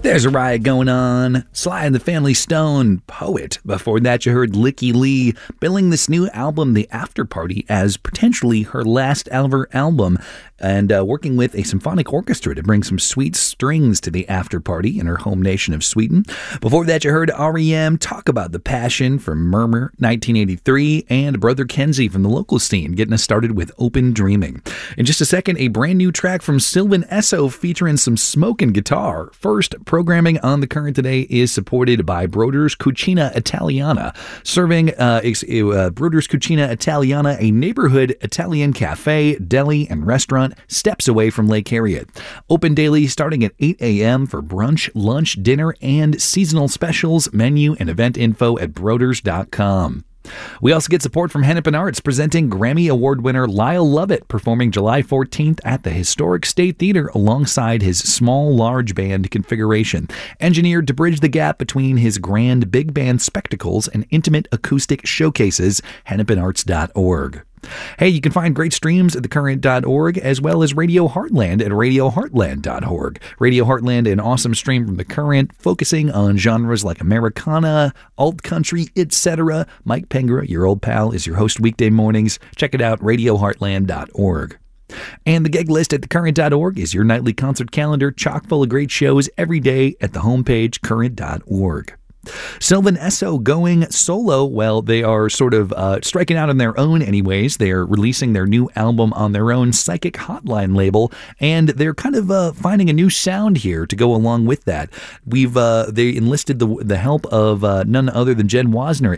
There's a riot going on. Sly and the Family Stone, Poet. Before that, you heard Licky Lee billing this new album, The After Party, as potentially her last ever album, and working with a symphonic orchestra to bring some sweet strings to the after party in her home nation of Sweden. Before that, you heard R.E.M. talk about the passion from Murmur 1983, and Brother Kenzie from the local scene getting us started with Open Dreaming. In just a second, a brand new track from Sylvan Esso featuring some smoking guitar. First, programming on The Current today is supported by Broder's Cucina Italiana, serving Broder's Cucina Italiana, a neighborhood Italian cafe, deli, and restaurant steps away from Lake Harriet. Open daily starting at 8 a.m. for brunch, lunch, dinner, and seasonal specials. Menu and event info at broders.com. We also get support from Hennepin Arts, presenting Grammy Award winner Lyle Lovett, performing July 14th at the Historic State Theater alongside his small, large band configuration, engineered to bridge the gap between his grand big band spectacles and intimate acoustic showcases. HennepinArts.org. Hey, you can find great streams at thecurrent.org as well as Radio Heartland at radioheartland.org. Radio Heartland, an awesome stream from The Current, focusing on genres like Americana, alt country, etc. Mike Pengra, your old pal, is your host weekday mornings. Check it out, radioheartland.org. And the gig list at thecurrent.org is your nightly concert calendar, chock full of great shows every day at the homepage, current.org. Sylvan Esso going solo. Well, they are sort of striking out on their own anyways. They are releasing their new album on their own Psychic Hotline label, and they're kind of finding a new sound here to go along with that. They enlisted the help of none other than Jen Wasner,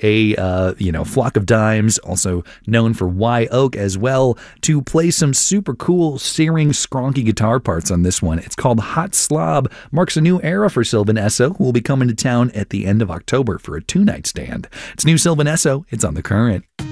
aka Flock of Dimes, also known for Y Oak as well, to play some super cool, searing, skronky guitar parts on this one. It's called Hot Slob. Marks a new era for Sylvan Esso, who will be coming to town at the end of October for a 2-night stand. It's new Sylvan Esso. It's on The Current.